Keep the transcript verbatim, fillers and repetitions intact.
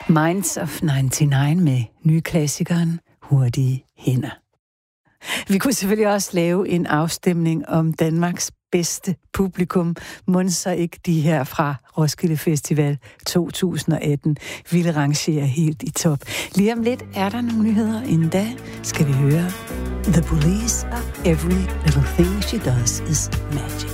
Minds of nioghalvfems med nyklassikeren Hurtige Hænder. Vi kunne selvfølgelig også lave en afstemning om Danmarks bedste publikum. Mon så ikke de her fra Roskilde Festival to tusind atten ville rangere helt i top. Lige om lidt er der nogle nyheder. Inden da skal vi høre The Police of Every Little Thing She Does Is Magic.